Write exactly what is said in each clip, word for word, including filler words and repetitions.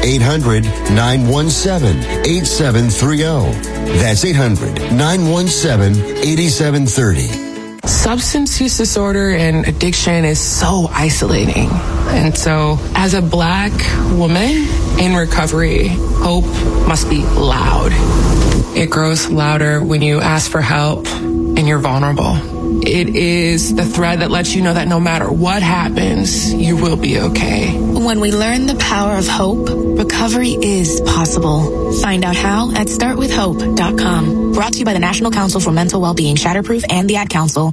eight hundred, nine one seven, eight seven three zero. That's eight hundred, nine one seven, eight seven three zero. Substance use disorder and addiction is so isolating. And so as a Black woman in recovery, hope must be loud. It grows louder when you ask for help and you're vulnerable. It is the thread that lets you know that no matter what happens, you will be okay. When we learn the power of hope, recovery is possible. Find out how at start with hope dot com. Brought to you by the National Council for Mental Wellbeing, Shatterproof, and the Ad Council.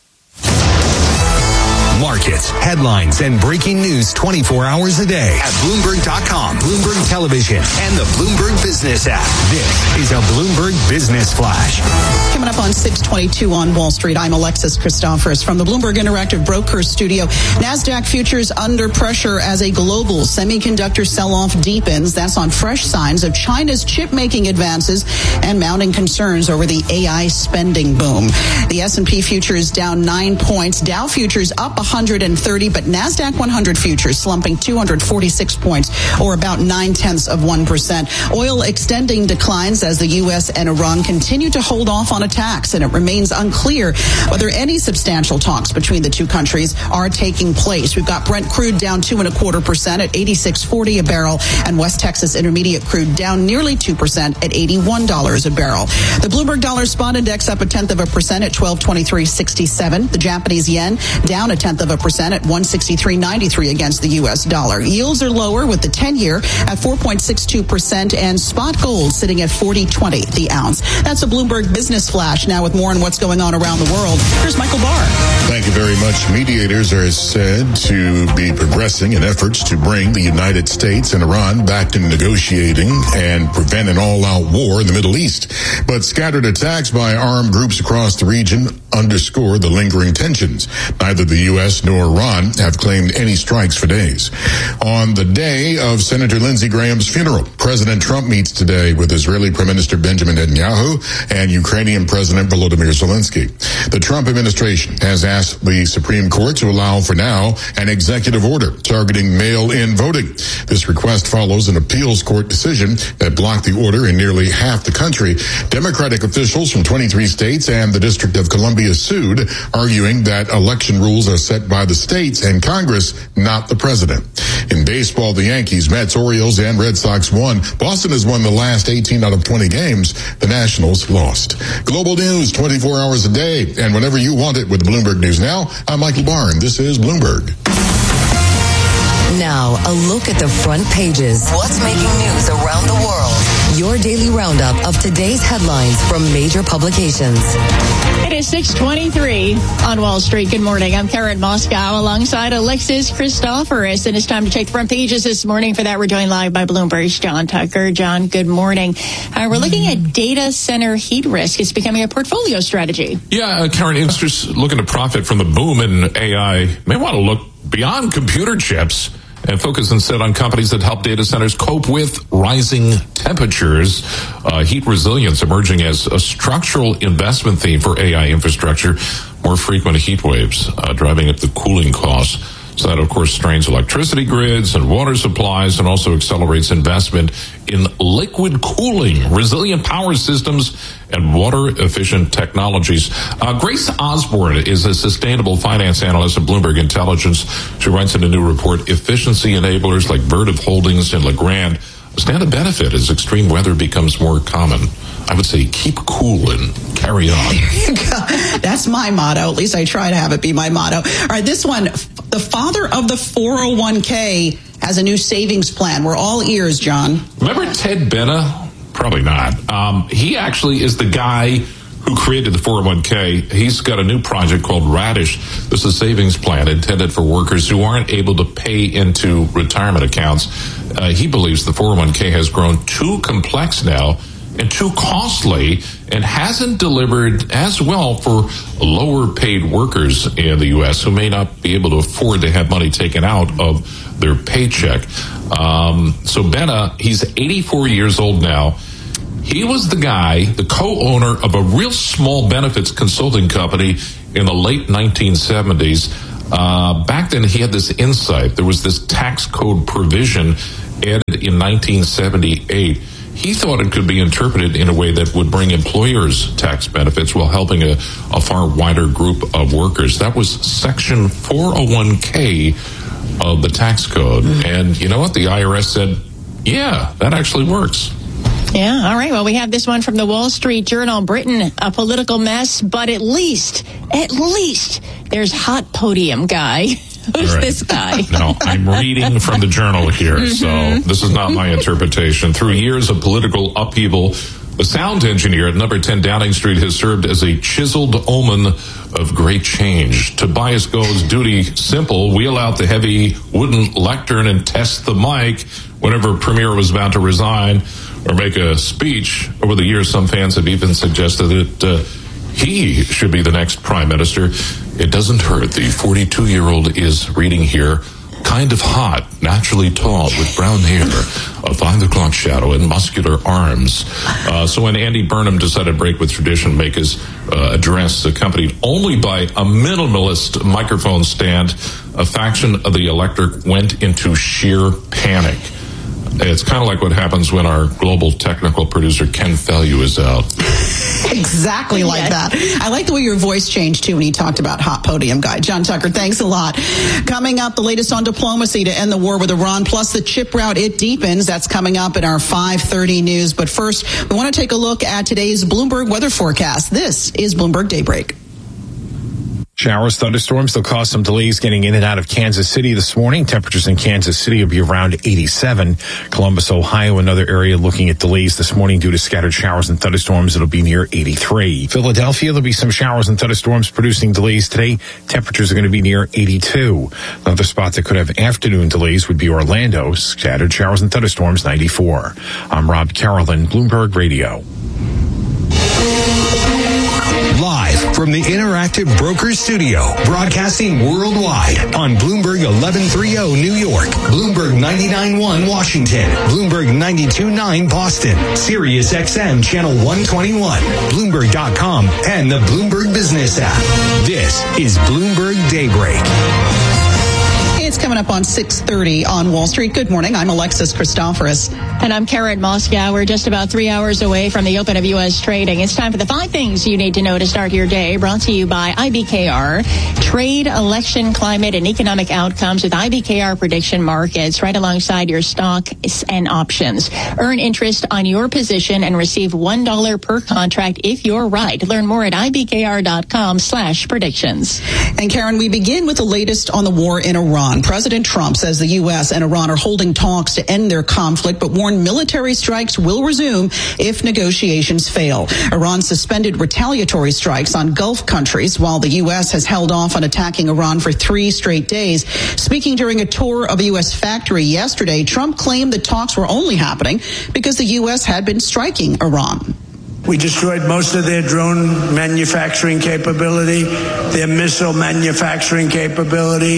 Markets, headlines, and breaking news twenty-four hours a day at Bloomberg dot com, Bloomberg Television, and the Bloomberg Business app. This is a Bloomberg Business Flash. Coming up on six twenty-two on Wall Street, I'm Alexis Christoforous from the Bloomberg Interactive Brokers Studio. NASDAQ futures under pressure as a global semiconductor sell-off deepens. That's on fresh signs of China's chip-making advances and mounting concerns over the A I spending boom. The S and P futures down nine points. Dow futures up one hundred thirty, but NASDAQ one hundred futures slumping two hundred forty-six points, or about nine-tenths of one percent. Oil extending declines as the U S and Iran continue to hold off on attacks, and it remains unclear whether any substantial talks between the two countries are taking place. We've got Brent crude down two and a quarter percent at eighty-six forty a barrel, and West Texas Intermediate crude down nearly two percent at eighty-one dollars a barrel. The Bloomberg Dollar Spot Index up a tenth of a percent at twelve twenty-three sixty-seven. The Japanese yen down a tenth of a percent at one sixty-three ninety-three against the U S dollar. Yields are lower with the ten-year at four point six two percent and spot gold sitting at forty twenty the ounce. That's a Bloomberg Business Flash. Now with more on what's going on around the world, here's Michael Barr. Thank you very much. Mediators are said to be progressing in efforts to bring the United States and Iran back to negotiating and prevent an all-out war in the Middle East. But scattered attacks by armed groups across the region underscore the lingering tensions. Neither the U S nor Iran have claimed any strikes for days. On the day of Senator Lindsey Graham's funeral, President Trump meets today with Israeli Prime Minister Benjamin Netanyahu and Ukrainian President Volodymyr Zelensky. The Trump administration has asked the Supreme Court to allow for now an executive order targeting mail-in voting. This request follows an appeals court decision that blocked the order in nearly half the country. Democratic officials from twenty-three states and the District of Columbia sued, arguing that election rules are set by the states and Congress, not the president. In baseball, the Yankees, Mets, Orioles, and Red Sox won. Boston has won the last eighteen out of twenty games. The Nationals lost. Global news twenty-four hours a day, and whenever you want it with Bloomberg News Now. I'm Michael Barr, and this is Bloomberg. Now, a look at the front pages. What's making news around the world? Your daily roundup of today's headlines from major publications. It is six twenty-three on Wall Street. Good morning. I'm Karen Moscow alongside Alexis Christoforous, and it's time to check the front pages this morning. For that, we're joined live by Bloomberg's John Tucker. John, good morning. Uh, we're looking at data center heat risk. It's becoming a portfolio strategy. Yeah, uh, Karen, investors looking to profit from the boom in A I may want to look beyond computer chips and focus instead on companies that help data centers cope with rising temperatures. Uh, heat resilience emerging as a structural investment theme for A I infrastructure. More frequent heat waves uh, driving up the cooling costs. So that, of course, strains electricity grids and water supplies and also accelerates investment in liquid cooling, resilient power systems, and water-efficient technologies. Uh, Grace Osborne is a sustainable finance analyst at Bloomberg Intelligence. She writes in a new report, efficiency enablers like Vertiv Holdings and Legrand stand to benefit as extreme weather becomes more common. I would say keep cool and carry on. There you go. That's my motto. At least I try to have it be my motto. All right, this one, the father of the four oh one k has a new savings plan. We're all ears, John. Remember Ted Benna? Probably not. Um, he actually is the guy who created the four oh one k. He's got a new project called Radish. This is a savings plan intended for workers who aren't able to pay into retirement accounts. Uh, he believes the four oh one k has grown too complex now and too costly and hasn't delivered as well for lower paid workers in the U S who may not be able to afford to have money taken out of their paycheck. Um, so Benna, he's eighty-four years old now. He was the guy, the co-owner of a real small benefits consulting company in the late nineteen seventies. Uh, back then, he had this insight. There was this tax code provision added in nineteen seventy-eight. He thought it could be interpreted in a way that would bring employers tax benefits while helping a, a far wider group of workers. That was Section four oh one K of the tax code. Mm-hmm. And you know what? The I R S said, yeah, that actually works. Yeah, all right. Well, we have this one from the Wall Street Journal. Britain, a political mess, but at least, at least, there's hot podium guy. Who's right. this guy? No, I'm reading from the Journal here, mm-hmm. so this is not my interpretation. Through years of political upheaval, the sound engineer at number ten Downing Street has served as a chiseled omen of great change. Tobias goes duty simple, wheel out the heavy wooden lectern and test the mic whenever Premier was about to resign or make a speech. Over the years, some fans have even suggested that uh, he should be the next prime minister. It doesn't hurt. The forty-two-year-old is reading here. Kind of hot, naturally tall, with brown hair, a five-o'clock shadow, and muscular arms. Uh, so when Andy Burnham decided to break with tradition, make his uh, address accompanied only by a minimalist microphone stand, a faction of the electorate went into sheer panic. It's kind of like what happens when our global technical producer, Ken Fellew, is out. Exactly like yes. that. I like the way your voice changed, too, when you talked about hot podium guy. John Tucker, thanks a lot. Coming up, the latest on diplomacy to end the war with Iran, plus the chip route, it deepens. That's coming up in our five thirty news. But first, we want to take a look at today's Bloomberg weather forecast. This is Bloomberg Daybreak. Showers, thunderstorms, they'll cause some delays getting in and out of Kansas City this morning. Temperatures in Kansas City will be around eighty-seven. Columbus, Ohio, another area looking at delays this morning due to scattered showers and thunderstorms. It'll be near eighty-three. Philadelphia, there'll be some showers and thunderstorms producing delays today. Temperatures are going to be near eighty-two. Another spot that could have afternoon delays would be Orlando. Scattered showers and thunderstorms, ninety-four. I'm Rob Carolyn, Bloomberg Radio. Live from the Interactive Brokers Studio, broadcasting worldwide on Bloomberg eleven thirty New York, Bloomberg ninety-nine point one Washington, Bloomberg ninety-two point nine Boston, Sirius X M Channel one twenty-one, Bloomberg dot com, and the Bloomberg Business app. This is Bloomberg Daybreak. It's coming up on six thirty on Wall Street. Good morning. I'm Alexis Christoforous. And I'm Karen Moscow. We're just about three hours away from the open of U S trading. It's time for the five things you need to know to start your day. Brought to you by I B K R. Trade, election, climate, and economic outcomes with I B K R prediction markets right alongside your stocks and options. Earn interest on your position and receive one dollar per contract if you're right. Learn more at I B K R dot com slash predictions. And Karen, we begin with the latest on the war in Iran. President Trump says the U S and Iran are holding talks to end their conflict, but warned military strikes will resume if negotiations fail. Iran suspended retaliatory strikes on Gulf countries, while the U S has held off on attacking Iran for three straight days. Speaking during a tour of a U S factory yesterday, Trump claimed the talks were only happening because the U S had been striking Iran. We destroyed most of their drone manufacturing capability, their missile manufacturing capability,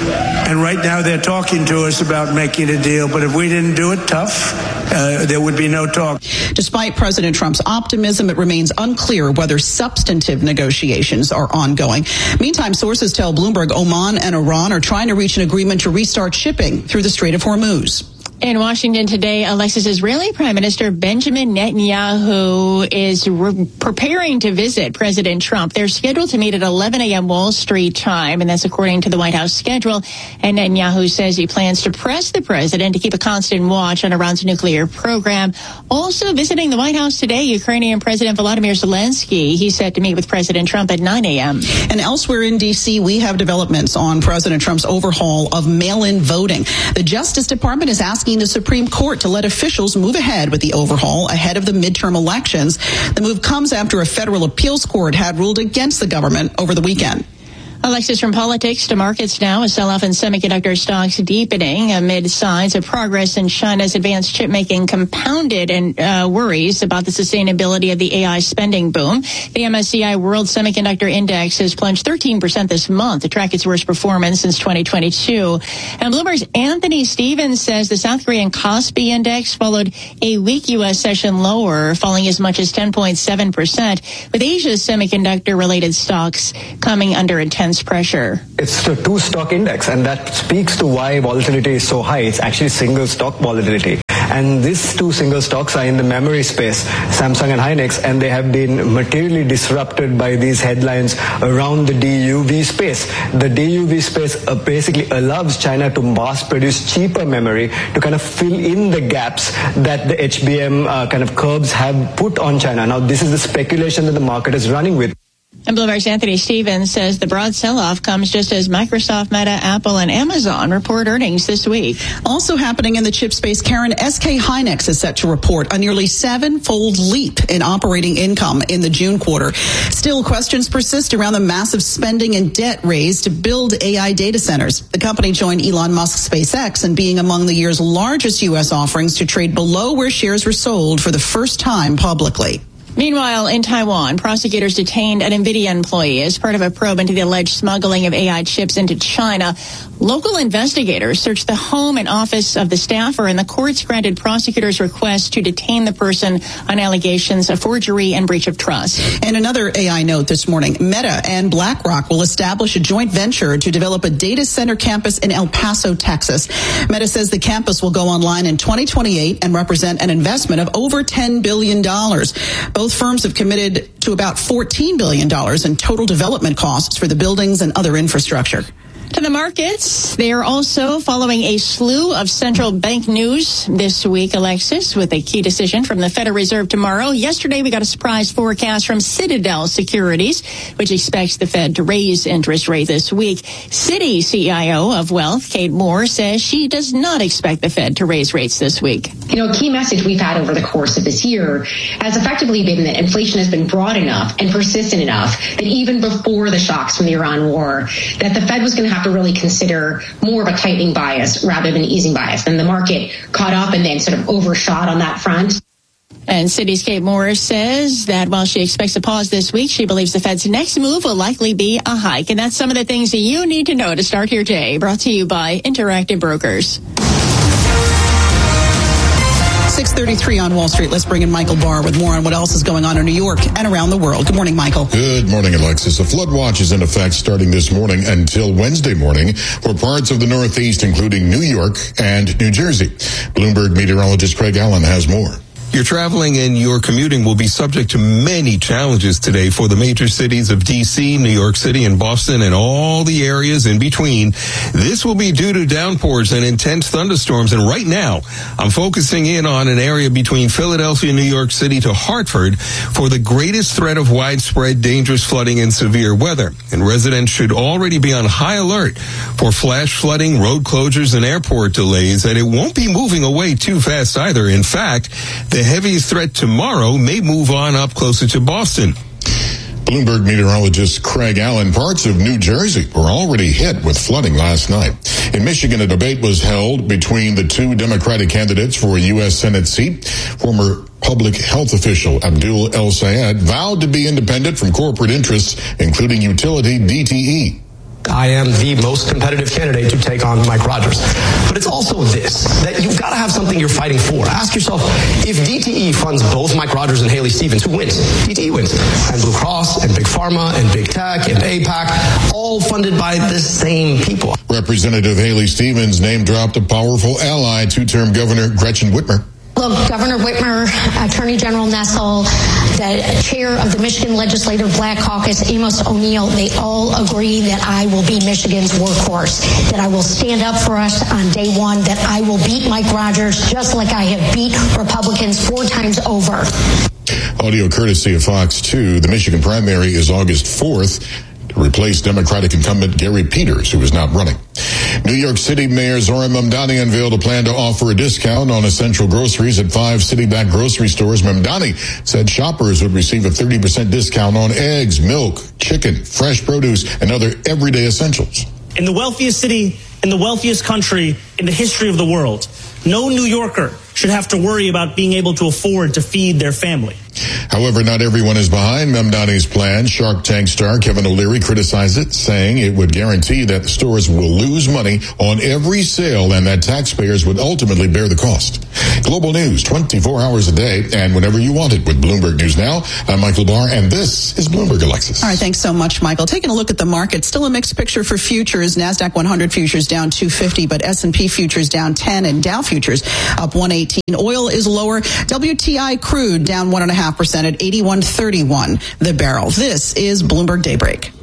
and right now they're talking to us about making a deal. But if we didn't do it tough, uh, there would be no talk. Despite President Trump's optimism, it remains unclear whether substantive negotiations are ongoing. Meantime, sources tell Bloomberg Oman and Iran are trying to reach an agreement to restart shipping through the Strait of Hormuz. In Washington today, Alexis, Israeli Prime Minister Benjamin Netanyahu is re- preparing to visit President Trump. They're scheduled to meet at eleven a.m. Wall Street time, and that's according to the White House schedule. And Netanyahu says he plans to press the president to keep a constant watch on Iran's nuclear program. Also visiting the White House today, Ukrainian President Volodymyr Zelensky. He's set to meet with President Trump at nine a.m. And elsewhere in D C, we have developments on President Trump's overhaul of mail-in voting. The Justice Department is asking the Supreme Court to let officials move ahead with the overhaul ahead of the midterm elections. The move comes after a federal appeals court had ruled against the government over the weekend. Alexis, from politics to markets now, a sell-off in semiconductor stocks deepening amid signs of progress in China's advanced chip making compounded and uh, worries about the sustainability of the A I spending boom. The M S C I World Semiconductor Index has plunged thirteen percent this month to track its worst performance since twenty twenty-two. And Bloomberg's Anthony Stevens says the South Korean Kospi Index followed a weak U S session lower, falling as much as ten point seven percent, with Asia's semiconductor-related stocks coming under intense immense pressure. It's the two stock index, and that speaks to why volatility is so high. It's actually single stock volatility. And these two single stocks are in the memory space, Samsung and Hynix, and they have been materially disrupted by these headlines around the D U V space. The D U V space uh, basically allows China to mass produce cheaper memory to kind of fill in the gaps that the H B M uh, kind of curbs have put on China. Now, this is the speculation that the market is running with. And Bloomberg's Anthony Stevens says the broad sell-off comes just as Microsoft, Meta, Apple, and Amazon report earnings this week. Also happening in the chip space, Karen, S K Hynix is set to report a nearly seven-fold leap in operating income in the June quarter. Still, questions persist around the massive spending and debt raised to build A I data centers. The company joined Elon Musk's SpaceX in being among the year's largest U S offerings to trade below where shares were sold for the first time publicly. Meanwhile, in Taiwan, prosecutors detained an NVIDIA employee as part of a probe into the alleged smuggling of A I chips into China. Local investigators searched the home and office of the staffer, and the courts granted prosecutors' request to detain the person on allegations of forgery and breach of trust. And another A I note this morning, Meta and BlackRock will establish a joint venture to develop a data center campus in El Paso, Texas. Meta says the campus will go online in twenty twenty-eight and represent an investment of over ten billion dollars. Both firms have committed to about fourteen billion dollars in total development costs for the buildings and other infrastructure. To the markets, they are also following a slew of central bank news this week, Alexis, with a key decision from the Federal Reserve tomorrow. Yesterday, we got a surprise forecast from Citadel Securities, which expects the Fed to raise interest rate this week. Citi C I O of Wealth, Kate Moore, says she does not expect the Fed to raise rates this week. You know, a key message we've had over the course of this year has effectively been that inflation has been broad enough and persistent enough that even before the shocks from the Iran war, that the Fed was going to have to really consider more of a tightening bias rather than easing bias. And the market caught up and then sort of overshot on that front. And Citi's Kate Morris says that while she expects a pause this week, she believes the Fed's next move will likely be a hike. And that's some of the things that you need to know to start your day. Brought to you by Interactive Brokers. six thirty-three on Wall Street. Let's bring in Michael Barr with more on what else is going on in New York and around the world. Good morning, Michael. Good morning, Alexis. A flood watch is in effect starting this morning until Wednesday morning for parts of the Northeast, including New York and New Jersey. Bloomberg meteorologist Craig Allen has more. Your traveling and your commuting will be subject to many challenges today for the major cities of D C, New York City, and Boston, and all the areas in between. This will be due to downpours and intense thunderstorms. And right now, I'm focusing in on an area between Philadelphia, New York City to Hartford for the greatest threat of widespread dangerous flooding and severe weather. And residents should already be on high alert for flash flooding, road closures, and airport delays. And it won't be moving away too fast either. In fact, the The heaviest threat tomorrow may move on up closer to Boston. Bloomberg meteorologist Craig Allen. Parts of New Jersey were already hit with flooding last night. In Michigan, a debate was held between the two Democratic candidates for a U S Senate seat. Former public health official Abdul El Sayed vowed to be independent from corporate interests, including utility D T E. I am the most competitive candidate to take on Mike Rogers. But it's also this, that you've got to have something you're fighting for. Ask yourself, if D T E funds both Mike Rogers and Haley Stevens, who wins? D T E wins. And Blue Cross and Big Pharma and Big Tech and AIPAC, all funded by the same people. Representative Haley Stevens name dropped a powerful ally, two-term Governor Gretchen Whitmer. Look, Governor Whitmer, Attorney General Nessel, the chair of the Michigan Legislative Black Caucus, Amos O'Neill, they all agree that I will be Michigan's workhorse, that I will stand up for us on day one, that I will beat Mike Rogers just like I have beat Republicans four times over. Audio courtesy of Fox two. The Michigan primary is August fourth. To replace Democratic incumbent Gary Peters, who is not running. New York City Mayor Zohran Mamdani unveiled a plan to offer a discount on essential groceries at five city-backed grocery stores. Mamdani said shoppers would receive a thirty percent discount on eggs, milk, chicken, fresh produce, and other everyday essentials. In the wealthiest city, in the wealthiest country in the history of the world, no New Yorker should have to worry about being able to afford to feed their family. However, not everyone is behind Mamdani's plan. Shark Tank star Kevin O'Leary criticized it, saying it would guarantee that the stores will lose money on every sale and that taxpayers would ultimately bear the cost. Global news twenty-four hours a day and whenever you want it with Bloomberg News Now. I'm Michael Barr, and this is Bloomberg Alexis. All right, thanks so much, Michael. Taking a look at the market, still a mixed picture for futures. NASDAQ one hundred futures down two fifty, but S and P futures down ten and Dow futures up one eighteen. Oil is lower. W T I crude down one point five percent at eighty-one thirty-one the barrel. This is Bloomberg Daybreak.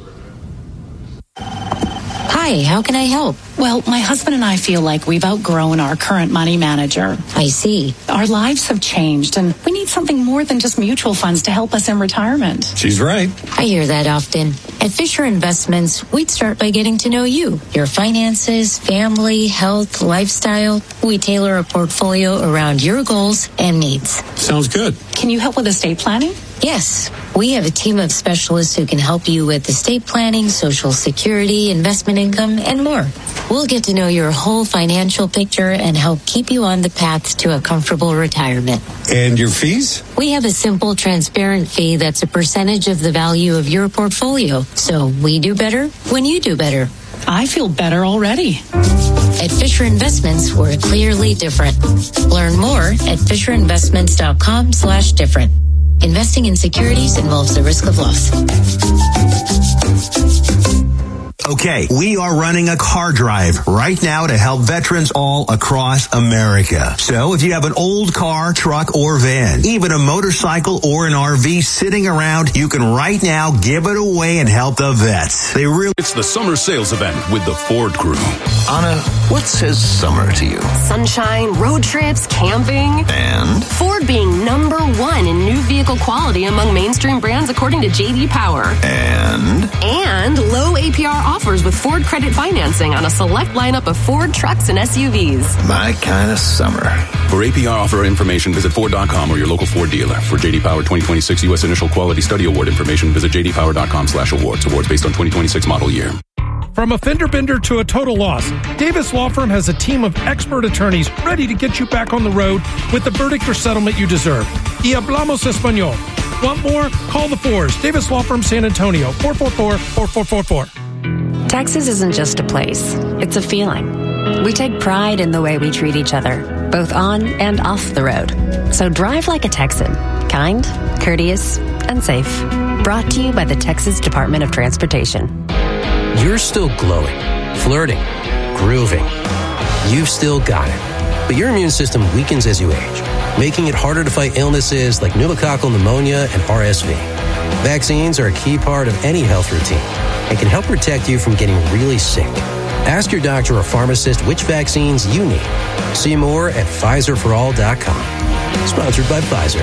Hi, how can I help? Well, my husband and I feel like we've outgrown our current money manager. I see. Our lives have changed, and we need something more than just mutual funds to help us in retirement. She's right. I hear that often. At Fisher Investments, we'd start by getting to know you, your finances, family, health, lifestyle. We tailor a portfolio around your goals and needs. Sounds good. Can you help with estate planning? Yes, we have a team of specialists who can help you with estate planning, Social Security, investment income, and more. We'll get to know your whole financial picture and help keep you on the path to a comfortable retirement. And your fees? We have a simple, transparent fee that's a percentage of the value of your portfolio. So we do better when you do better. I feel better already. At Fisher Investments, we're clearly different. Learn more at fisherinvestments.com slash different. Investing in securities involves the risk of loss. Okay, we are running a car drive right now to help veterans all across America. So if you have an old car, truck, or van, even a motorcycle or an R V sitting around, you can right now give it away and help the vets. They really. It's the summer sales event with the Ford Crew. Anna, what says summer to you? Sunshine, road trips, camping. And? Ford being number one in new vehicle quality among mainstream brands according to J D Power. And? And low A P R offers with Ford credit financing on a select lineup of Ford trucks and S U Vs. My kind of summer. For A P R offer information, visit Ford dot com or your local Ford dealer. For J D Power twenty twenty-six U S Initial Quality Study Award information, visit j d power dot com slash awards. Awards based on twenty twenty-six model year. From a fender bender to a total loss, Davis Law Firm has a team of expert attorneys ready to get you back on the road with the verdict or settlement you deserve. Y hablamos español. Want more? Call the fours. Davis Law Firm San Antonio, four four four, four four four four. Texas isn't just a place, it's a feeling. We take pride in the way we treat each other, both on and off the road. So drive like a Texan, kind, courteous, and safe. Brought to you by the Texas Department of Transportation. You're still glowing, flirting, grooving. You've still got it. But your immune system weakens as you age, making it harder to fight illnesses like pneumococcal pneumonia and R S V. Vaccines are a key part of any health routine and can help protect you from getting really sick. Ask your doctor or pharmacist which vaccines you need. See more at Pfizer for all dot com. Sponsored by Pfizer.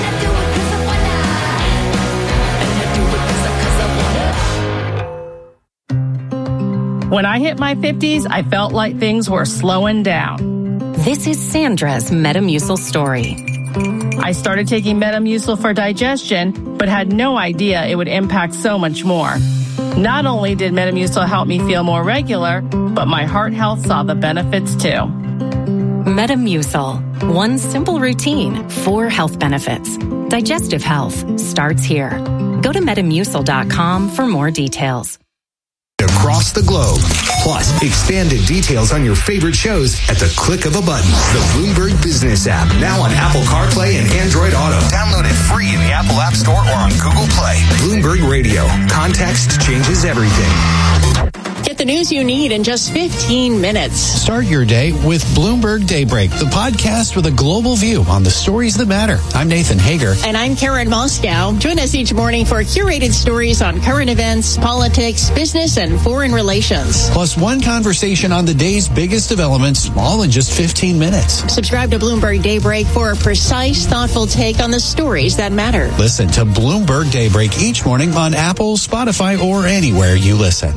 When I hit my fifties, I felt like things were slowing down. This is Sandra's Metamucil story. I started taking Metamucil for digestion, but had no idea it would impact so much more. Not only did Metamucil help me feel more regular, but my heart health saw the benefits too. Metamucil. One simple routine, four health benefits. Digestive health starts here. Go to metamucil dot com for more details. Across the globe. Plus, expanded details on your favorite shows at the click of a button. The Bloomberg Business app, now on Apple CarPlay and Android Auto. Download it free in the Apple App Store or on Google Play. Bloomberg Radio. Context changes everything. Get the news you need in just fifteen minutes. Start your day with Bloomberg Daybreak, the podcast with a global view on the stories that matter. I'm Nathan Hager. And I'm Karen Moscow. Join us each morning for curated stories on current events, politics, business, and foreign relations. Plus one conversation on the day's biggest developments, all in just fifteen minutes. Subscribe to Bloomberg Daybreak for a precise, thoughtful take on the stories that matter. Listen to Bloomberg Daybreak each morning on Apple, Spotify, or anywhere you listen.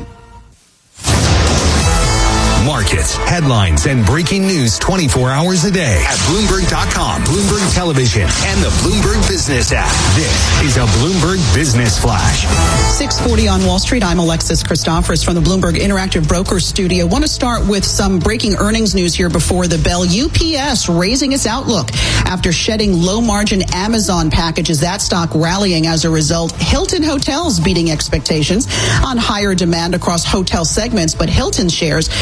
Markets, headlines, and breaking news twenty-four hours a day at Bloomberg dot com, Bloomberg Television, and the Bloomberg Business app. This is a Bloomberg Business Flash. six forty on Wall Street. I'm Alexis Christoforous from the Bloomberg Interactive Brokers Studio. Want to start with some breaking earnings news here before the bell. U P S raising its outlook after shedding low-margin Amazon packages. That stock rallying as a result. Hilton Hotels beating expectations on higher demand across hotel segments, but Hilton shares down about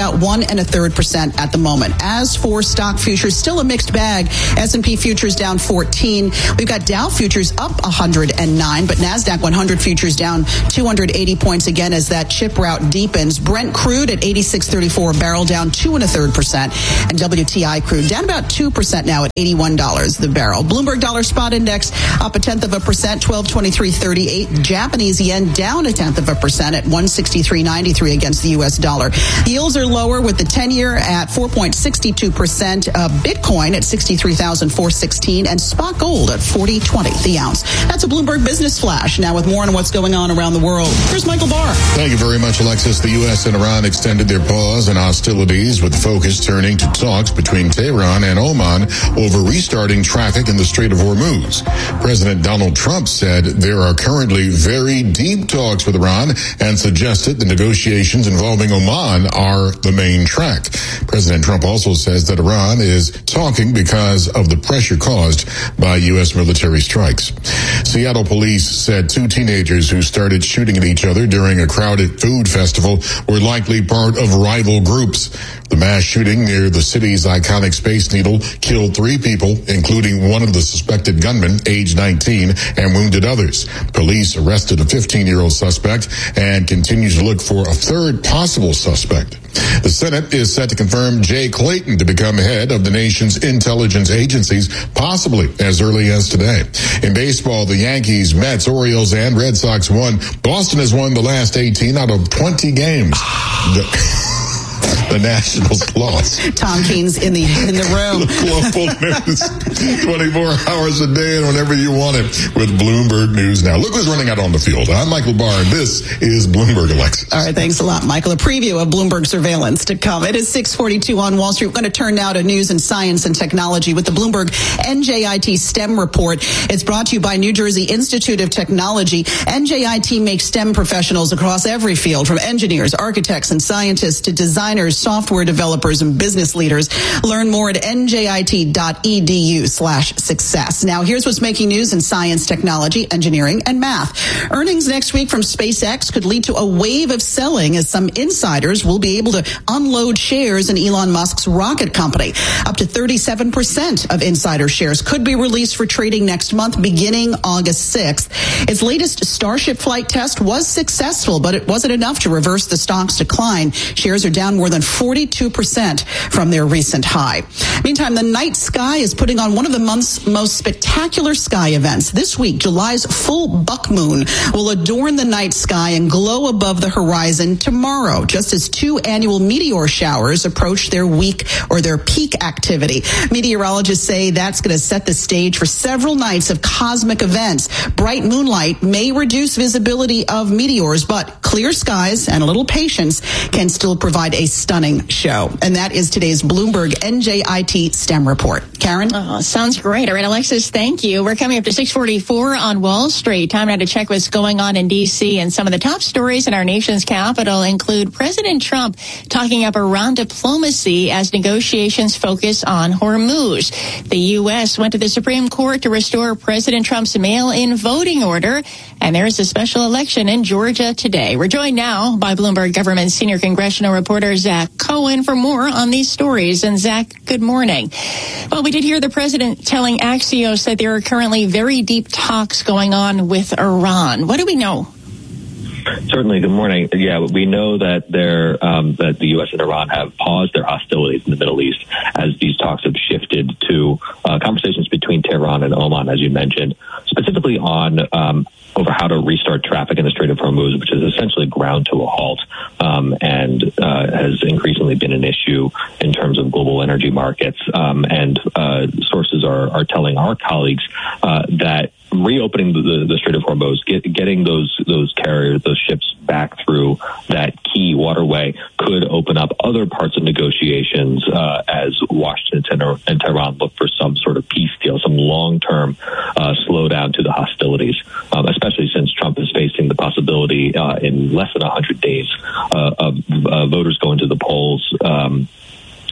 about one and a third percent at the moment. As for stock futures, still a mixed bag. S and P futures down fourteen. We've got Dow futures up one hundred nine, but NASDAQ one hundred futures down two hundred eighty points again as that chip rout deepens. Brent crude at eighty-six thirty-four a barrel, down two and a third percent, and W T I crude down about two percent now at eighty-one dollars the barrel. Bloomberg Dollar Spot Index up a tenth of a percent, twelve twenty-three thirty-eight. Japanese yen down a tenth of a percent at one sixty-three ninety-three against the U S dollar. Yields are lower with the ten-year at four point six two percent, uh, Bitcoin at sixty-three thousand four hundred sixteen, and spot gold at forty twenty the ounce. That's a Bloomberg Business Flash. Now with more on what's going on around the world, here's Michael Barr. Thank you very much, Alexis. The U S and Iran extended their pause in hostilities, with the focus turning to talks between Tehran and Oman over restarting traffic in the Strait of Hormuz. President Donald Trump said there are currently very deep talks with Iran and suggested the negotiations involving Oman are the main track. President Trump also says that Iran is talking because of the pressure caused by U S military strikes. Seattle police said two teenagers who started shooting at each other during a crowded food festival were likely part of rival groups. The mass shooting near the city's iconic Space Needle killed three people, including one of the suspected gunmen, age nineteen, and wounded others. Police arrested a fifteen-year-old suspect and continues to look for a third possible suspect. The Senate is set to confirm Jay Clayton to become head of the nation's intelligence agencies, possibly as early as today. In baseball, the Yankees, Mets, Orioles, and Red Sox won. Boston has won the last eighteen out of twenty games. The- The Nationals lost. Tom Keene's in the in the room. Global news, twenty-four hours a day and whenever you want it with Bloomberg News Now. Look who's running out on the field. I'm Michael Barr, and this is Bloomberg Alexis. All right, thanks a lot, Michael. A preview of Bloomberg surveillance to come. It is six forty-two on Wall Street. We're going to turn now to news and science and technology with the Bloomberg N J I T STEM report. It's brought to you by New Jersey Institute of Technology. N J I T makes STEM professionals across every field, from engineers, architects, and scientists to designers, software developers, and business leaders. Learn more at N J I T dot E D U slash success. Now, here's what's making news in science, technology, engineering, and math. Earnings next week from SpaceX could lead to a wave of selling, as some insiders will be able to unload shares in Elon Musk's rocket company. Up to thirty-seven percent of insider shares could be released for trading next month, beginning August sixth. Its latest Starship flight test was successful, but it wasn't enough to reverse the stock's decline. Shares are down more than forty-two percent from their recent high. Meantime, the night sky is putting on one of the month's most spectacular sky events. This week, July's full buck moon will adorn the night sky and glow above the horizon tomorrow, just as two annual meteor showers approach their week or their peak activity. Meteorologists say that's going to set the stage for several nights of cosmic events. Bright moonlight may reduce visibility of meteors, but clear skies and a little patience can still provide a stunning show. And that is today's Bloomberg N J I T STEM report. Karen? Oh, sounds great. All right, Alexis, thank you. We're coming up to six forty-four on Wall Street. Time now to check what's going on in D C. And some of the top stories in our nation's capital include President Trump talking up Iran diplomacy as negotiations focus on Hormuz. The U S went to the Supreme Court to restore President Trump's mail-in voting order. And there's a special election in Georgia today. We're joined now by Bloomberg Government Senior Congressional Reporter Zach Cohen for more on these stories. And Zach, good morning. Well, we did hear the president telling Axios that there are currently very deep talks going on with Iran. What do we know? Certainly. Good morning. Yeah, we know that there um, that the U S and Iran have paused their hostilities in the Middle East as these talks have shifted to uh, conversations between Tehran and Oman, as you mentioned, specifically on um, over how to restart traffic in the Strait of Hormuz, which is essentially ground to a halt um, and uh, has increasingly been an issue in terms of global energy markets. Um, and uh, sources are, are telling our colleagues uh, that reopening the, the, the Strait of Hormuz, get, getting those those carriers, those ships back through that key waterway could open up other parts of negotiations uh, as Washington and Tehran look for some sort of peace deal, some long-term uh, slowdown to the hostilities, um, especially since Trump is facing the possibility uh, in less than one hundred days uh, of uh, voters going to the polls um,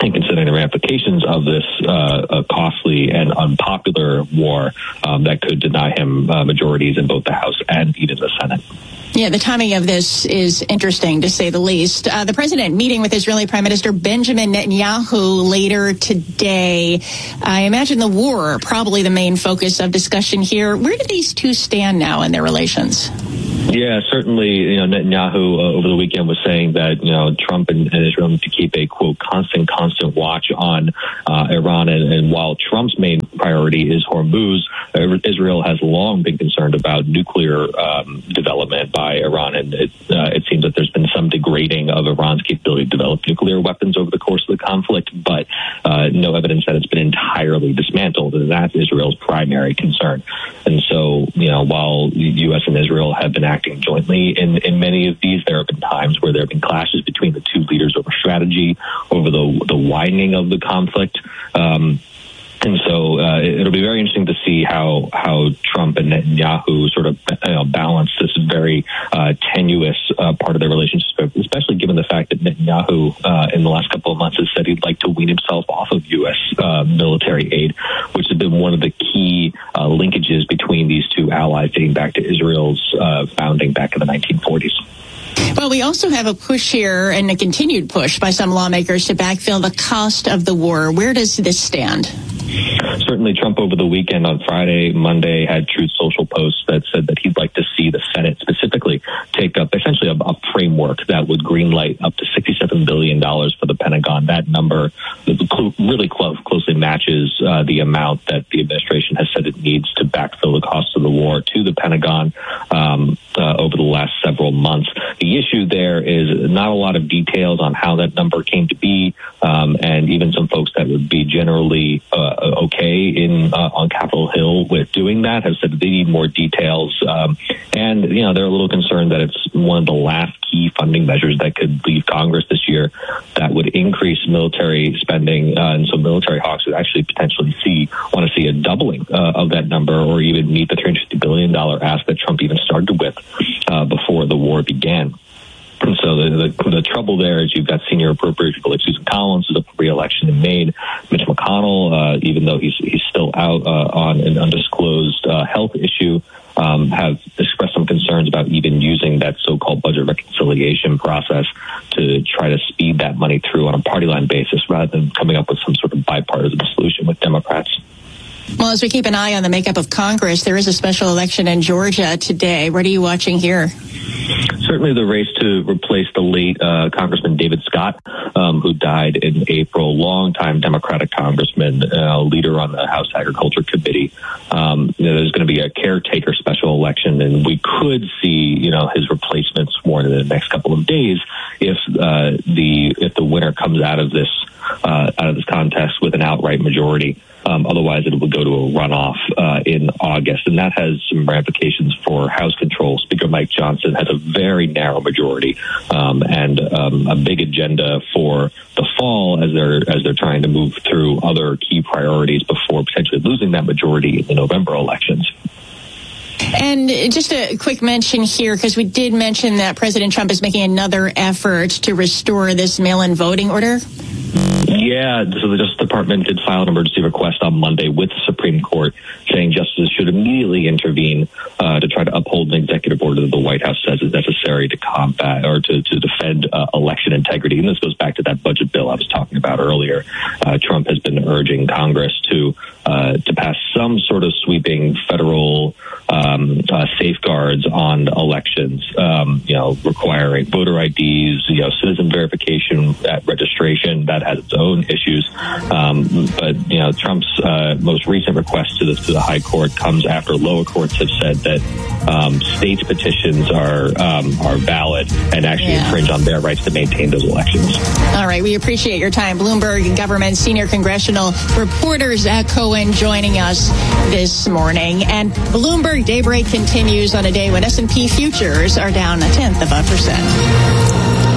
and considering the ramifications of this uh, a costly and unpopular war um, that could deny him uh, majorities in both the House and even the Senate. Yeah, the timing of this is interesting, to say the least. Uh, the president meeting with Israeli Prime Minister Benjamin Netanyahu later today. I imagine the war probably the main focus of discussion here. Where do these two stand now in their relations? Yeah, certainly, you know, Netanyahu uh, over the weekend was saying that, you know, Trump and, and Israel need to keep a, quote, constant, constant watch on uh, Iran. And, and while Trump's main priority is Hormuz, uh, Israel has long been concerned about nuclear um, development by Iran. And it, uh, it seems that there's been some degrading of Iran's capability to develop nuclear weapons over the course of the conflict, but uh, no evidence that it's been entirely dismantled. And that's Israel's primary concern. And so, you know, while the U S and Israel have been acting jointly in, in many of these, there have been times where there have been clashes between the two leaders over strategy, over the the widening of the conflict. Um, and so uh, it'll be very interesting to see how how Trump and Netanyahu sort of you know, balance this very uh, tenuous uh, part of their relationship, especially given the fact that Netanyahu uh, in the last couple of months has said he'd like to wean himself off of U S uh, military aid, which has been one of the key uh, linkages between these two allies dating back to Israel's uh, founding back in the nineteen forties. Well, we also have a push here and a continued push by some lawmakers to backfill the cost of the war. Where does this stand? Certainly, Trump over the weekend on Friday, Monday, had Truth Social posts that said that he'd like to see the Senate specifically take up essentially a, a framework that would greenlight up to sixty-seven billion dollars for the Pentagon. That number really close, closely matches uh, the amount that the administration has said it needs to backfill the cost of the war to the Pentagon um, uh, over the last several months. The issue there is not a lot of details on how that number came to be, um, and even some folks that would be generally uh, okay in uh, on Capitol Hill with doing that have said that they need more details, um, and you know they're a little concerned that it's one of the last key funding measures that could leave Congress this year that would increase military spending, uh, and so military hawks would actually potentially see want to see a doubling uh, of that number, or even meet the three hundred fifty billion dollars ask that Trump even started with uh, before the war began. And so the, the the trouble there is you've got senior appropriate people like Susan Collins, who's up for re-election in Maine. Mitch McConnell, uh, even though he's he's still out uh, on an undisclosed uh, health issue, um, have expressed some concerns about even using that so-called budget reconciliation process to try to speed that money through on a party line basis rather than coming up with some sort of bipartisan solution with Democrats. Well, as we keep an eye on the makeup of Congress, there is a special election in Georgia today. What are you watching here? Certainly the race to replace the late uh, Congressman David Scott, um, who died in April, longtime Democratic congressman, uh, leader on the House Agriculture Committee. Um, you know, there's going to be a caretaker special election, and we could see, you know, his replacement sworn in the next couple of days if uh, the if the winner comes out of this uh, out of this contest with an outright majority. Um, otherwise, it would go to a runoff uh, in August, and that has some ramifications for House control. Speaker Mike Johnson has a very narrow majority um, and um, a big agenda for the fall as they're as they're trying to move through other key priorities before potentially losing that majority in the November elections. And just a quick mention here, because we did mention that President Trump is making another effort to restore this mail-in voting order. Yeah, so the Justice Department did file an emergency request on Monday with the Supreme Court saying justices should immediately intervene uh, to try to uphold an executive order that the White House says is necessary to combat or to, to defend uh, election integrity. And this goes back to that budget bill I was talking about earlier. Uh, Trump has been urging Congress to uh, to pass some sort of sweeping federal um, uh, safeguards on elections, um, you know, requiring voter I Ds, you know, citizen verification at registration. That has its own issues. Um, but, you know, Trump's uh, most recent request to the, to the high court comes after lower courts have said that um, states' petitions are um, are valid and actually yeah. infringe on their rights to maintain those elections. All right. We appreciate your time. Bloomberg Government senior congressional reporter Zach Cohen joining us this morning. And Bloomberg Daybreak continues on a day when S and P futures are down a tenth of a percent.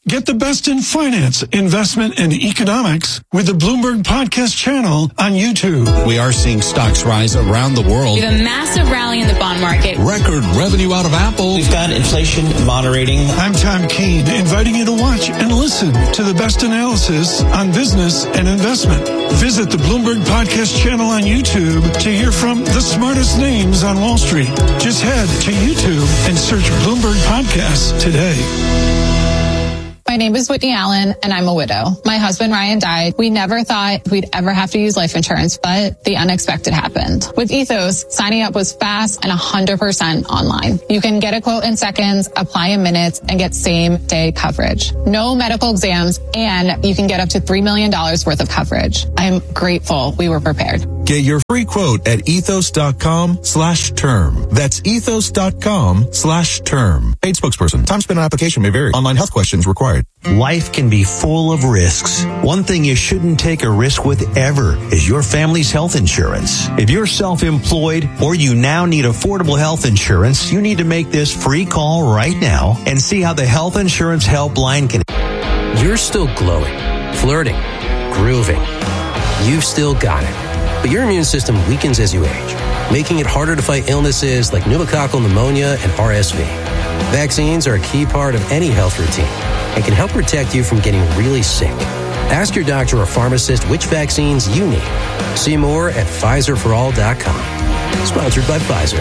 Get the best in finance, investment, and economics with the Bloomberg Podcast channel on YouTube. We are seeing stocks rise around the world. We have a massive rally in the bond market. Record revenue out of Apple. We've got inflation moderating. I'm Tom Keene, inviting you to watch and listen to the best analysis on business and investment. Visit the Bloomberg Podcast channel on YouTube to hear from the smartest names on Wall Street. Just head to YouTube and search Bloomberg Podcasts today. My name is Whitney Allen, and I'm a widow. My husband, Ryan, died. We never thought we'd ever have to use life insurance, but the unexpected happened. With Ethos, signing up was fast and one hundred percent online. You can get a quote in seconds, apply in minutes, and get same-day coverage. No medical exams, and you can get up to three million dollars worth of coverage. I'm grateful we were prepared. Get your free quote at ethos.com slash term. That's ethos.com slash term. Paid spokesperson. Time spent on application may vary. Online health questions required. Life can be full of risks. One thing you shouldn't take a risk with ever is your family's health insurance. If you're self-employed or you now need affordable health insurance, you need to make this free call right now and see how the Health Insurance Helpline can... You're still glowing, flirting, grooving. You've still got it. But your immune system weakens as you age, making it harder to fight illnesses like pneumococcal pneumonia and R S V. Vaccines are a key part of any health routine and can help protect you from getting really sick. Ask your doctor or pharmacist which vaccines you need. See more at Pfizer for all dot com. Sponsored by Pfizer.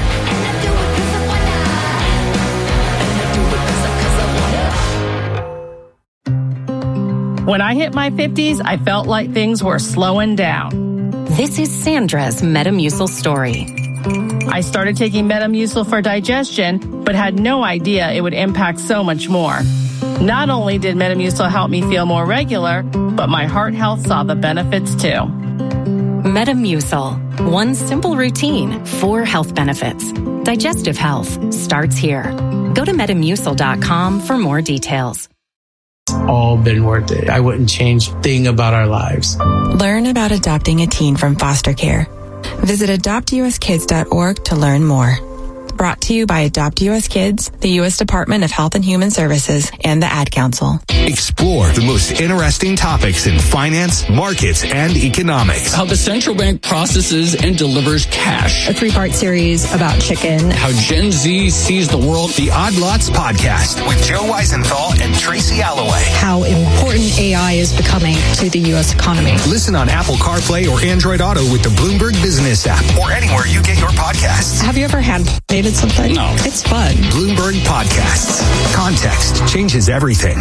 When I hit my fifties, I felt like things were slowing down. This is Sandra's Metamucil story. I started taking Metamucil for digestion, but had no idea it would impact so much more. Not only did Metamucil help me feel more regular, but my heart health saw the benefits too. Metamucil. One simple routine, four health benefits. Digestive health starts here. Go to metamucil dot com for more details. All been worth it. I wouldn't change a thing about our lives. Learn about adopting a teen from foster care. Visit adopt u s kids dot org to learn more. Brought to you by Adopt U S Kids, the U S Department of Health and Human Services, and the Ad Council. Explore the most interesting topics in finance, markets, and economics. How the central bank processes and delivers cash. A three-part series about chicken. How Gen Z sees the world. The Odd Lots Podcast with Joe Weisenthal and Tracy Alloway. How important A I is becoming to the U S economy. Listen on Apple CarPlay or Android Auto with the Bloomberg Business app or anywhere you get your podcasts. Have you ever had something? No. It's fun. Bloomberg Podcasts. Context changes everything.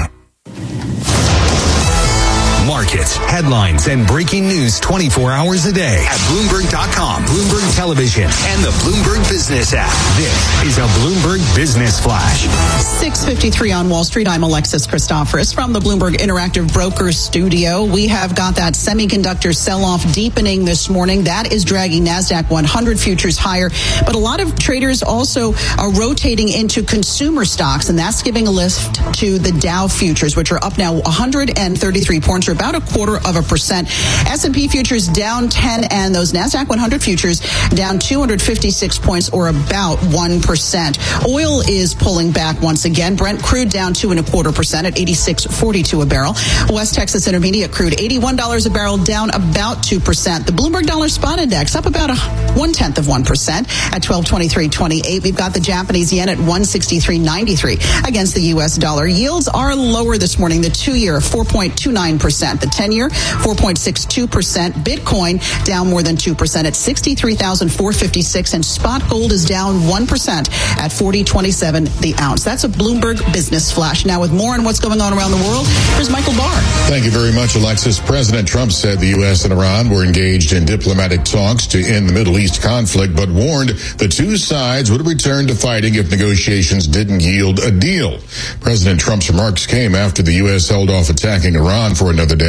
Markets, headlines, and breaking news twenty-four hours a day at Bloomberg dot com, Bloomberg Television, and the Bloomberg Business app. This is a Bloomberg Business Flash. six fifty-three on Wall Street. I'm Alexis Christoforous from the Bloomberg Interactive Brokers studio. We have got that semiconductor sell-off deepening this morning. That is dragging NASDAQ one hundred futures higher. But a lot of traders also are rotating into consumer stocks, and that's giving a lift to the Dow futures, which are up now one hundred thirty-three points, or about a quarter of a percent. S and P futures down ten, and those NASDAQ one hundred futures down two hundred fifty-six points, or about one percent. Oil is pulling back once again. Brent crude down two and a quarter percent at eighty-six forty-two a barrel. West Texas Intermediate crude eighty-one dollars a barrel, down about two percent. The Bloomberg Dollar Spot Index up about a one tenth of one percent at twelve twenty-three twenty-eight. We've got the Japanese yen at one sixty-three ninety-three against the U S dollar. Yields are lower this morning. The two-year four point two nine percent. The ten-year four point six two percent. Bitcoin down more than two percent at sixty-three thousand four hundred fifty-six, and spot gold is down one percent at forty twenty-seven the ounce. That's a Bloomberg Business Flash. Now, with more on what's going on around the world, here's Michael Barr. Thank you very much, Alexis. President Trump said the U S and Iran were engaged in diplomatic talks to end the Middle East conflict, but warned the two sides would return to fighting if negotiations didn't yield a deal. President Trump's remarks came after the U S held off attacking Iran for another day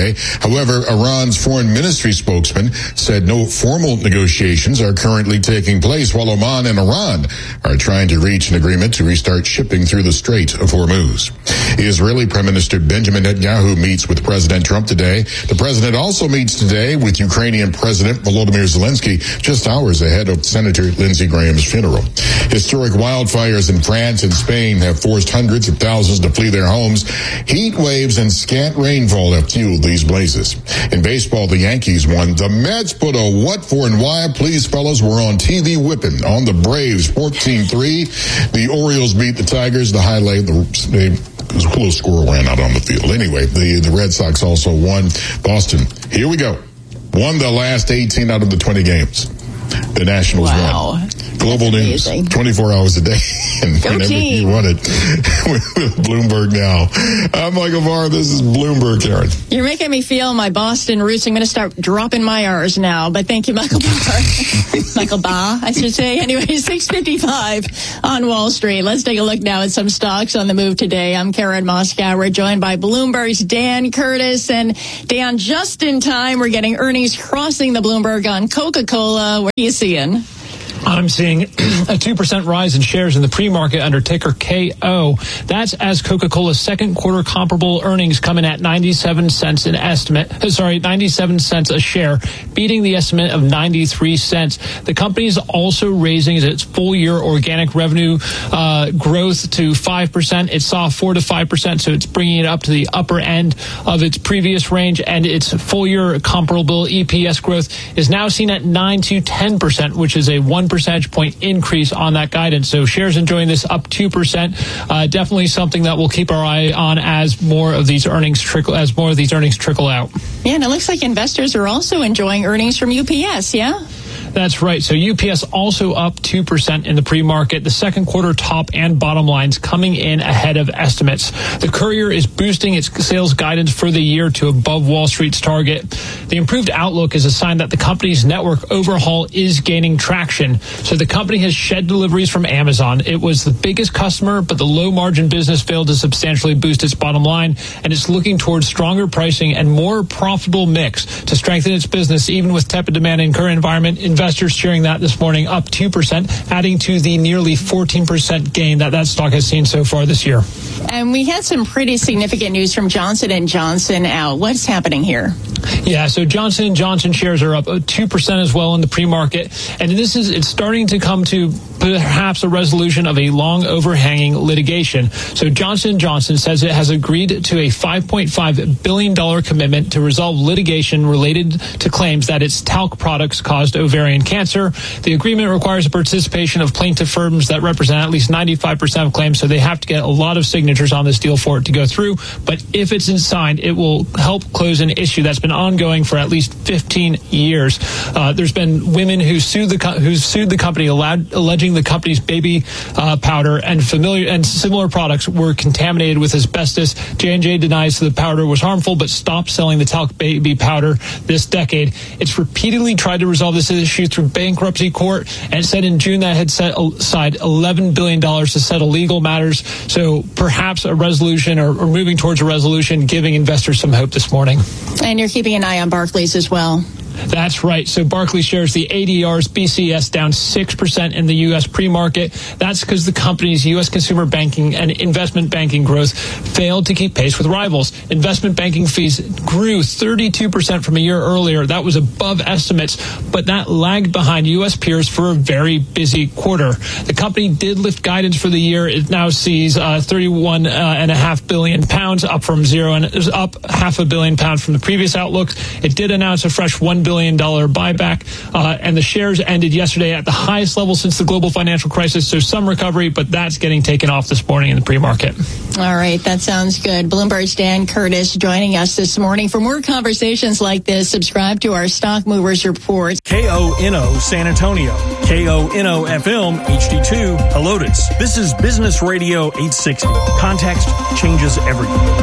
today. However, Iran's foreign ministry spokesman said no formal negotiations are currently taking place, while Oman and Iran are trying to reach an agreement to restart shipping through the Strait of Hormuz. Israeli Prime Minister Benjamin Netanyahu meets with President Trump today. The president also meets today with Ukrainian President Volodymyr Zelensky just hours ahead of Senator Lindsey Graham's funeral. Historic wildfires in France and Spain have forced hundreds of thousands to flee their homes. Heat waves and scant rainfall have fueled these blazes. In baseball, the Yankees won. The Mets put a what for and why, please fellas, were on T V whipping on the Braves fourteen three. The Orioles beat the Tigers. The highlight, the, the a little squirrel ran out on the field. Anyway, the, the Red Sox also won. Boston, here we go. Won the last eighteen out of the twenty games. The Nationals wow. won. Global news, twenty-four hours a day, and Go whenever team. you want it. With Bloomberg Now. I'm Michael Barr. This is Bloomberg, Karen. You're making me feel my Boston roots. I'm going to start dropping my R's now, but thank you, Michael Barr. Michael Barr, I should say. Anyway, six fifty-five on Wall Street. Let's take a look now at some stocks on the move today. I'm Karen Moscow. We're joined by Bloomberg's Dan Curtis. And Dan, just in time, we're getting earnings crossing the Bloomberg on Coca-Cola. What are you seeing? I'm seeing a two percent rise in shares in the pre-market under ticker K O. That's as Coca-Cola's second quarter comparable earnings come in at ninety-seven cents an estimate. Sorry, ninety-seven cents a share, beating the estimate of ninety-three cents. The company is also raising its full year organic revenue uh, growth to five percent. It saw four to five percent, so it's bringing it up to the upper end of its previous range, and its full year comparable E P S growth is now seen at nine to ten percent, which is a one percentage point increase on that guidance. So shares enjoying this up two percent. Uh, definitely something that we'll keep our eye on as more of these earnings trickle as more of these earnings trickle out. Yeah, and it looks like investors are also enjoying earnings from U P S, yeah? That's right. So U P S also up two percent in the pre-market. The second quarter top and bottom lines coming in ahead of estimates. The Courier is boosting its sales guidance for the year to above Wall Street's target. The improved outlook is a sign that the company's network overhaul is gaining traction. So the company has shed deliveries from Amazon. It was the biggest customer, but the low margin business failed to substantially boost its bottom line, and it's looking towards stronger pricing and more profitable mix to strengthen its business, even with tepid demand in current environment. Investors cheering that this morning, up two percent, adding to the nearly fourteen percent gain that that stock has seen so far this year. And we had some pretty significant news from Johnson and Johnson out. What's happening here? Yeah, so Johnson and Johnson shares are up two percent as well in the pre-market. And this is, it's starting to come to perhaps a resolution of a long overhanging litigation. So Johnson and Johnson says it has agreed to a five point five billion dollars commitment to resolve litigation related to claims that its talc products caused ovarian cancer. The agreement requires the participation of plaintiff firms that represent at least ninety-five percent of claims, so they have to get a lot of signatures on this deal for it to go through. But if it's signed, it will help close an issue that's been ongoing for at least fifteen years. Uh, there's been women who sued the co- who sued the company, allowed, alleging the company's baby uh, powder and familiar and similar products were contaminated with asbestos. J and J denies the powder was harmful, but stopped selling the talc baby powder this decade. It's repeatedly tried to resolve this issue through bankruptcy court, and said in June that had set aside eleven billion dollars to settle legal matters. So perhaps a resolution or, or moving towards a resolution, giving investors some hope this morning. And you're keeping an eye on Barclays as well. That's right. So Barclays shares the A D Rs, B C S down six percent in the U S pre-market. That's because the company's U S consumer banking and investment banking growth failed to keep pace with rivals. Investment banking fees grew thirty-two percent from a year earlier. That was above estimates, but that lagged behind U S peers for a very busy quarter. The company did lift guidance for the year. It now sees uh, thirty-one and a half billion pounds, up from zero and is up half a billion pounds from the previous outlook. It did announce a fresh one billion dollars buyback, uh, and the shares ended yesterday at the highest level since the global financial crisis. So some recovery, but that's getting taken off this morning in the pre-market. All right, that sounds good. Bloomberg's Dan Curtis joining us this morning. For more conversations like this, subscribe to our Stock Movers Report. K O N O San Antonio, K O N O F M H D two Helotes. This is Business Radio eight sixty. Context changes everything.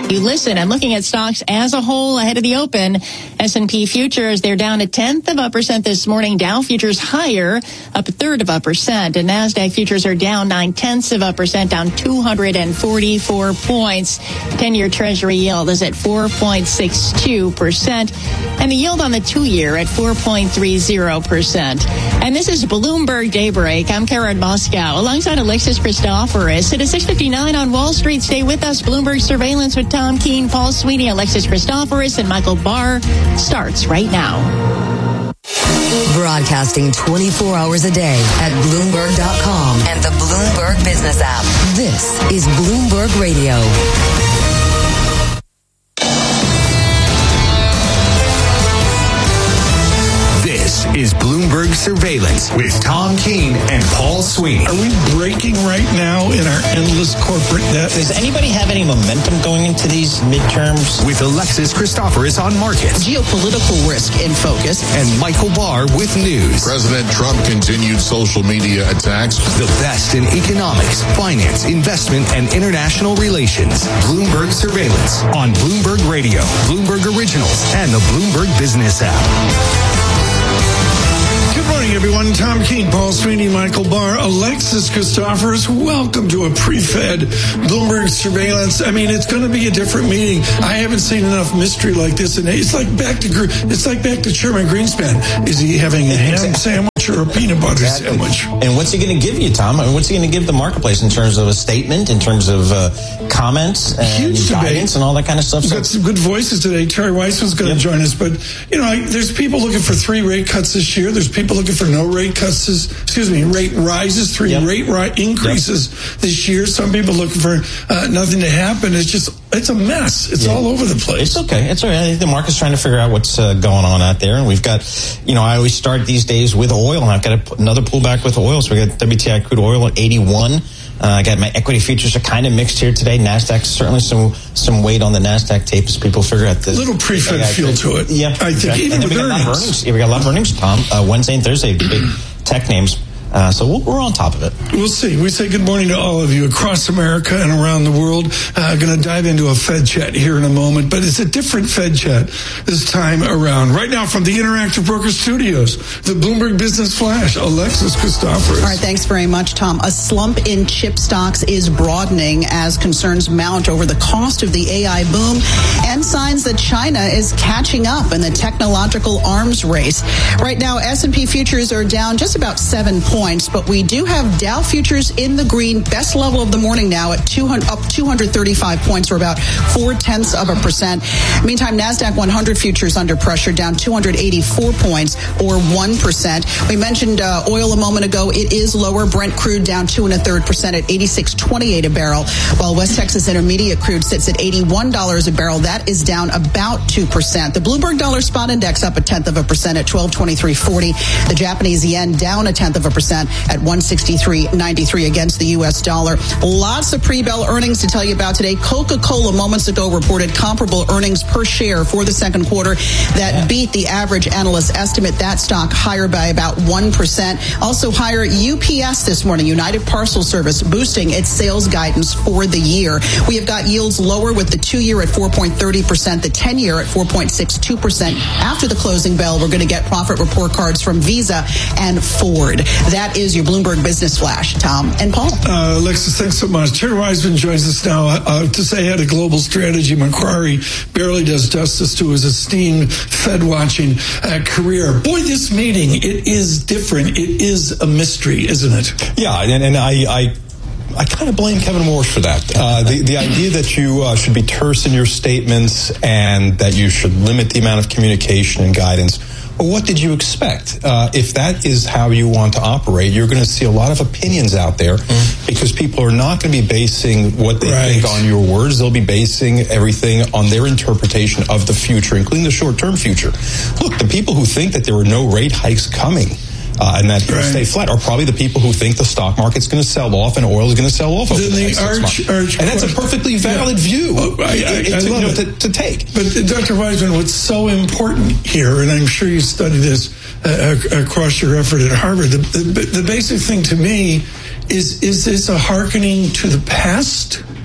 you listen. And looking at stocks as a whole ahead of the open, S and P futures, they're down a tenth of a percent this morning. Dow futures higher, up a third of a percent. And NASDAQ futures are down nine tenths of a percent, down two hundred forty-four points. ten-year Treasury yield is at four point six two percent. And the yield on the two-year at four point three zero percent. And this is Bloomberg Daybreak. I'm Karen Moscow alongside Alexis Christoforous. It is six fifty-nine on Wall Street. Stay with us. Bloomberg Surveillance with Tom Keene, Paul Sweeney, Alexis Christoforous, and Michael Barr starts right now. Broadcasting twenty-four hours a day at Bloomberg dot com and the Bloomberg Business app. This is Bloomberg Radio. This is Bloomberg Surveillance with Tom Keene and Paul Sweeney. Are we breaking right now in our endless corporate debt? Does anybody have any momentum going into these midterms? With Alexis Christoforous on markets. Geopolitical risk in focus. And Michael Barr with news. President Trump continued social media attacks. The best in economics, finance, investment, and international relations. Bloomberg Surveillance on Bloomberg Radio, Bloomberg Originals, and the Bloomberg Business app. Good morning, everyone. Tom Keene, Paul Sweeney, Michael Barr, Alexis Christoforous. Welcome to a pre-fed Bloomberg Surveillance. I mean, it's going to be a different meeting. I haven't seen enough mystery like this, and it's like back to it's like back to Chairman Greenspan. Is he having a ham sandwich or a peanut butter exactly. sandwich? And what's he going to give you, Tom? I mean, what's he going to give the marketplace in terms of a statement, in terms of uh, comments and Huge guidance debate. and all that kind of stuff? We've got some good voices today. Terry Weiss was going to yep. join us, but you know, I, there's people looking for three rate cuts this year. There's people looking for no rate cuts, this, excuse me, rate rises, three yep. rate ri- increases yep. this year. Some people looking for uh, nothing to happen. It's just, it's a mess. It's yeah. all over the place. It's okay. It's all right. I think the market's trying to figure out what's uh, going on out there. And we've got, you know, I always start these days with oil, and I've got a, another pullback with oil. So we got W T I crude oil at eighty-one. Uh, I got my equity futures are kind of mixed here today. NASDAQ, certainly some some weight on the NASDAQ tape as people figure out this. Little pre-fed feel to it. Yeah. I think exactly. even with earnings. earnings. Yeah, we got a lot of earnings, Tom. Uh, Wednesday and Thursday, big tech names. Uh, so we'll, we're on top of it. We'll see. We say good morning to all of you across America and around the world. Uh, going to dive into a Fed chat here in a moment, but it's a different Fed chat this time around. Right now from the Interactive Broker Studios, the Bloomberg Business Flash, Alexis Christoforous. All right, thanks very much, Tom. A slump in chip stocks is broadening as concerns mount over the cost of the A I boom and signs that China is catching up in the technological arms race. Right now, S and P futures are down just about seven points. Points, but we do have Dow futures in the green, best level of the morning now at two hundred, up two hundred thirty-five points, or about four tenths of a percent. Meantime, NASDAQ one hundred futures under pressure, down two hundred eighty-four points, or one percent. We mentioned uh, oil a moment ago. It is lower. Brent crude down two and a third percent at eighty-six twenty-eight a barrel, while West Texas Intermediate crude sits at eighty-one dollars a barrel. That is down about two percent. The Bloomberg Dollar Spot Index up a tenth of a percent at twelve twenty-three forty. The Japanese yen down a tenth of a percent at one sixty-three ninety-three against the U S dollar. Lots of pre-bell earnings to tell you about today. Coca-Cola moments ago reported comparable earnings per share for the second quarter that yeah. beat the average analyst estimate. That stock higher by about one percent. Also higher U P S this morning, United Parcel Service, boosting its sales guidance for the year. We have got yields lower with the two-year at four point three zero percent, the ten-year at four point six two percent. After the closing bell, we're going to get profit report cards from Visa and Ford. That is your Bloomberg Business Flash. Tom and Paul. Uh, Alexis, thanks so much. Terry Wiseman joins us now uh, to say head of global strategy. Macquarie barely does justice to his esteemed Fed-watching uh, career. Boy, this meeting, it is different. It is a mystery, isn't it? Yeah, and, and I... I I kind of blame Kevin Warsh for that. Uh, the, the idea that you uh, should be terse in your statements and that you should limit the amount of communication and guidance. Well, what did you expect? Uh, if that is how you want to operate, you're going to see a lot of opinions out there mm-hmm. because people are not going to be basing what they right. think on your words. They'll be basing everything on their interpretation of the future, including the short-term future. Look, the people who think that there are no rate hikes coming Uh, and that right. stay flat are probably the people who think the stock market's going to sell off and oil is going to sell off over the, the next arch, six months. Arch and that's a perfectly valid yeah. view oh, I, I, I to, love you know, to, to take. But uh, Doctor Wiseman, what's so important here, and I'm sure you studied this uh, across your effort at Harvard, the, the, the basic thing to me is, is this a hearkening to the past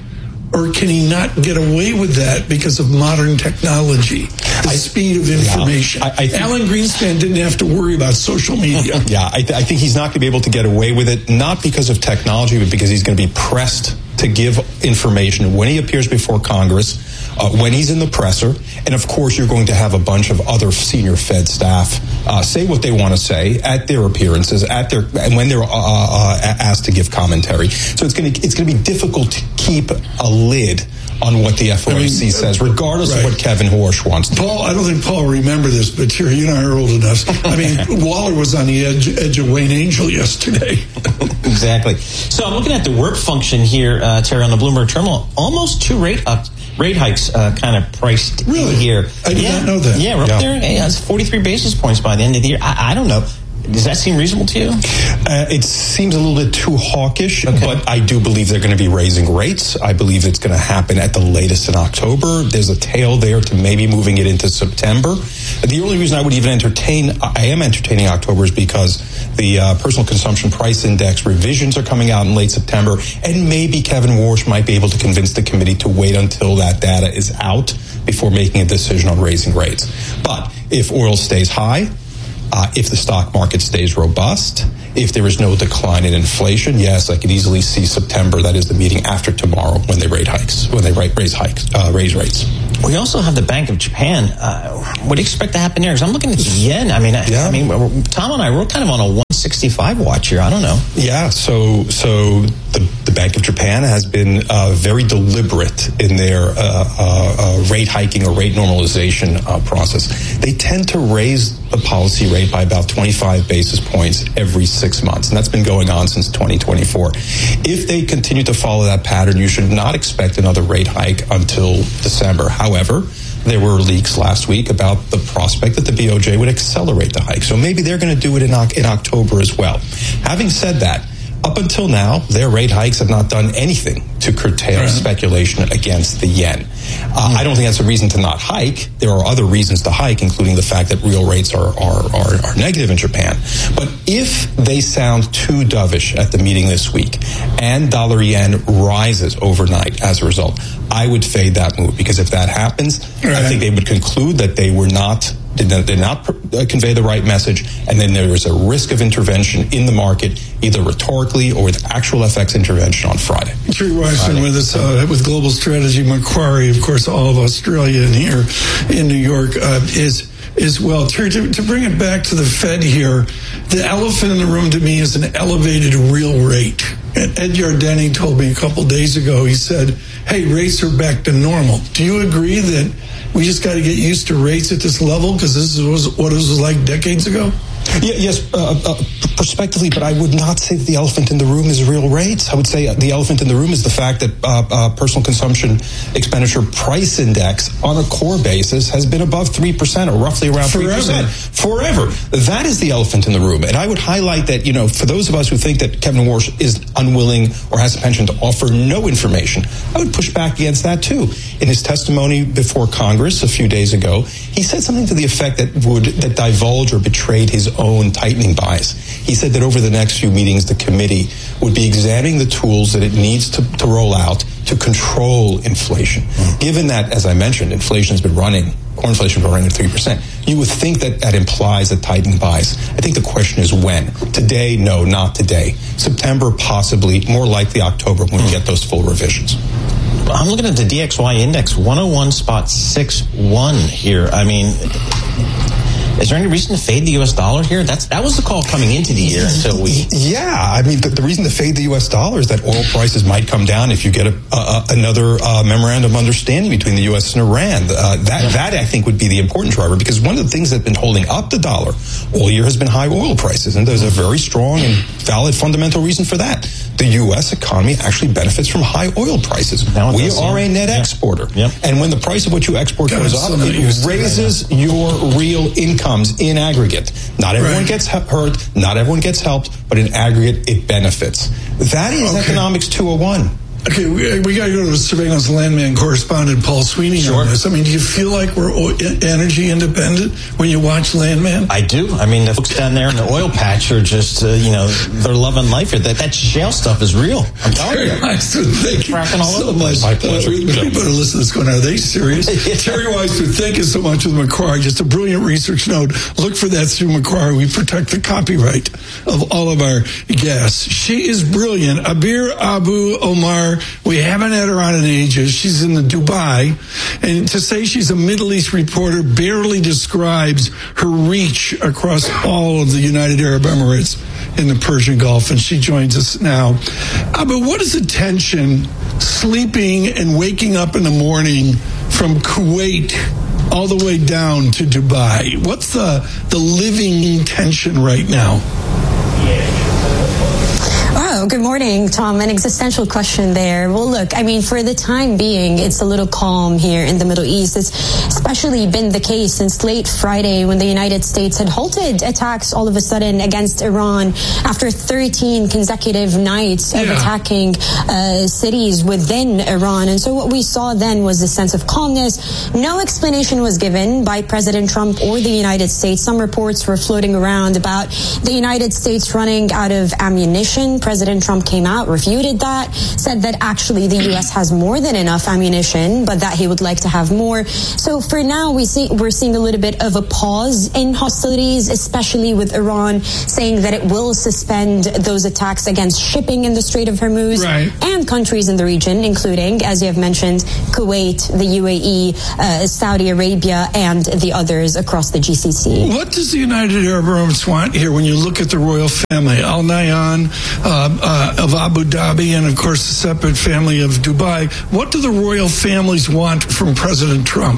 or can he not get away with that because of modern technology, the I, speed of information? Yeah, I, I think, Alan Greenspan didn't have to worry about social media. Yeah, I, th- I think he's not going to be able to get away with it, not because of technology, but because he's going to be pressed to give information when he appears before Congress, uh, when he's in the presser, and of course you're going to have a bunch of other senior Fed staff uh, say what they want to say at their appearances, at their and when they're uh, uh, asked to give commentary. So it's going to it's going to be difficult to keep a lid on what the F O M C I mean, says, regardless right. of what Kevin Warsh wants to Paul, do. I don't think Paul will remember this, but Terry, you and I are old enough. I mean, Waller was on the edge, edge of Wayne Angel yesterday. Exactly. So I'm looking at the work function here, uh, Terry, on the Bloomberg terminal. Almost two rate up. Rate hikes uh, kind of priced really? here. I did yeah. not know that. Yeah, we're yeah. up there. Yeah, it's forty-three basis points by the end of the year. I, I don't know. Does that seem reasonable to you? Uh, it seems a little bit too hawkish, okay. but I do believe they're going to be raising rates. I believe it's going to happen at the latest in October. There's a tail there to maybe moving it into September. The only reason I would even entertain, I am entertaining October is because the uh, personal consumption price index revisions are coming out in late September, and maybe Kevin Warsh might be able to convince the committee to wait until that data is out before making a decision on raising rates. But if oil stays high, Uh, if the stock market stays robust, if there is no decline in inflation, yes, I could easily see September. That is the meeting after tomorrow when they rate hikes, when they raise hikes, uh, raise rates. We also have the Bank of Japan. Uh, what do you expect to happen there? Because I'm looking at the yen. I mean, I, yeah. I mean, Tom and I we're kind of on a one sixty-five watch here. I don't know. Yeah. So, so the, the Bank of Japan has been uh, very deliberate in their uh, uh, uh, rate hiking or rate normalization uh, process. They tend to raise the policy rate by about twenty-five basis points every six months, and that's been going on since twenty twenty-four. If they continue to follow that pattern, you should not expect another rate hike until December. However, there were leaks last week about the prospect that the B O J would accelerate the hike. So maybe they're going to do it in, in October as well. Having said that, up until now, their rate hikes have not done anything to curtail right. speculation against the yen. Uh, mm-hmm. I don't think that's a reason to not hike. There are other reasons to hike, including the fact that real rates are, are, are, are negative in Japan. But if they sound too dovish at the meeting this week and dollar yen rises overnight as a result, I would fade that move, because if that happens, right. I think they would conclude that they were not did not, did not convey the right message, and then there was a risk of intervention in the market, either rhetorically or with actual F X intervention on Friday. Terry Weissman with us uh, with Global Strategy. Macquarie, of course, all of Australia, and here in New York uh, is as well. Terry, to, to bring it back to the Fed here, the elephant in the room to me is an elevated real rate. Ed Yardeni told me a couple days ago, he said, hey, rates are back to normal. Do you agree that we just got to get used to rates at this level, because this was what it was like decades ago? Yeah, yes, uh, uh, prospectively, but I would not say that the elephant in the room is real rates. I would say the elephant in the room is the fact that uh, uh, personal consumption expenditure price index on a core basis has been above three percent, or roughly around three percent. Forever. That is the elephant in the room. And I would highlight that, you know, for those of us who think that Kevin Warsh is unwilling or has a penchant to offer no information, I would push back against that too. In his testimony before Congress a few days ago, he said something to the effect that would that divulged or betrayed his own tightening bias. He said that over the next few meetings, the committee would be examining the tools that it needs to, to roll out to control inflation. Mm. Given that, as I mentioned, inflation has been running, core inflation has been running at three percent, you would think that that implies a tightening bias. I think the question is when. Today, no, not today. September, possibly. More likely October when mm. we get those full revisions. I'm looking at the D X Y index, one oh one point six one here. I mean, is there any reason to fade the U S dollar here? That's that was the call coming into the year until we. Yeah, I mean the, the reason to fade the U S dollar is that oil prices might come down if you get a, a, another uh, memorandum of understanding between the U S and Iran. Uh, that yeah. that I think would be the important driver, because one of the things that's been holding up the dollar all year has been high oil prices, and there's a very strong and valid fundamental reason for that. The U S economy actually benefits from high oil prices. We does, are yeah. a net yeah. exporter, yep. and when the price of what you export God, goes up, so it raises right your real incomes in aggregate. Not everyone right. gets hurt, not everyone gets helped, but in aggregate, it benefits. That is okay. Economics two oh one. Okay, we, we got to go to the surveillance landman correspondent Paul Sweeney Sure. on this. I mean, do you feel like we're o- energy independent when you watch Landman? I do. I mean, the folks down there in the oil patch are just, uh, you know, they're loving life here. That, that shale stuff is real. I'm telling you. Thank you all so over the much. place. My pleasure. Uh, we better listen to this going, are they serious? Terry Weisford, thank you so much with Macquarie. Just a brilliant research note. Look for that through Macquarie. We protect the copyright of all of our guests. She is brilliant. Abir Abu Omar, we haven't had her on in ages. She's in the Dubai. And to say she's a Middle East reporter barely describes her reach across all of the United Arab Emirates in the Persian Gulf. And she joins us now. Abu, what is the tension sleeping and waking up in the morning from Kuwait all the way down to Dubai? What's the, the living tension right now? Oh, good morning, Tom. An existential question there. Well, look, I mean, for the time being, it's a little calm here in the Middle East. It's especially been the case since late Friday when the United States had halted attacks all of a sudden against Iran after thirteen consecutive nights of Yeah. attacking uh, cities within Iran. And so what we saw then was a sense of calmness. No explanation was given by President Trump or the United States. Some reports were floating around about the United States running out of ammunition. President Trump came out, refuted that, said that actually the U S has more than enough ammunition, but that he would like to have more. So for now, we see, we're seeing a little bit of a pause in hostilities, especially with Iran saying that it will suspend those attacks against shipping in the Strait of Hormuz Right. and countries in the region, including, as you have mentioned, Kuwait, the U A E, uh, Saudi Arabia, and the others across the G C C. What does the United Arab Emirates want here when you look at the royal family? Al Nahyan uh, uh, of Abu Dhabi and, of course, the separate family of Dubai. What do the royal families want from President Trump?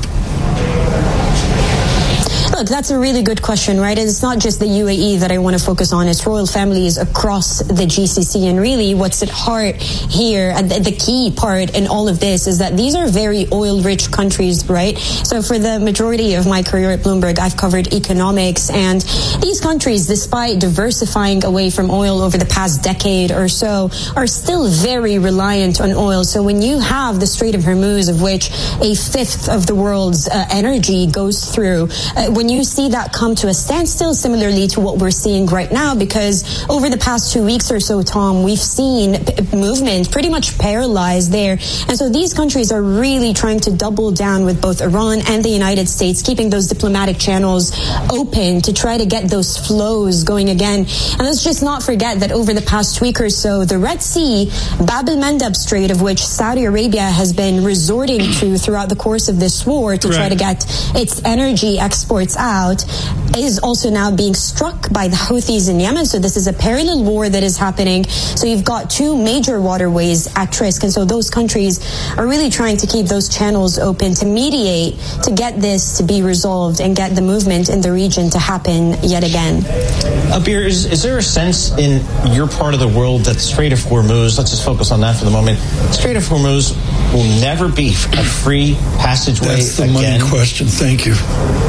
Look, that's a really good question, right? It's not just the U A E that I want to focus on. It's royal families across the G C C. And really what's at heart here, and the key part in all of this is that these are very oil-rich countries, right? So for the majority of my career at Bloomberg, I've covered economics. And these countries, despite diversifying away from oil over the past decade or so, are still very reliant on oil. So when you have the Strait of Hormuz, of which a fifth of the world's uh, energy goes through, uh, when you see that come to a standstill, similarly to what we're seeing right now, because over the past two weeks or so, Tom, we've seen p- movement pretty much paralyzed there. And so these countries are really trying to double down with both Iran and the United States, keeping those diplomatic channels open to try to get those flows going again. And let's just not forget that over the past week or so, the Red Sea, Bab el-Mandab Strait, of which Saudi Arabia has been resorting to throughout the course of this war to try Right. to get its energy exports out, is also now being struck by the Houthis in Yemen. So this is a parallel war that is happening. So you've got two major waterways at risk. And so those countries are really trying to keep those channels open to mediate, to get this to be resolved and get the movement in the region to happen yet again. Abir, is, is there a sense in your part of the world that the Strait of Hormuz, let's just focus on that for the moment, the Strait of Hormuz will never be a free passageway That's the again? money question. Thank you.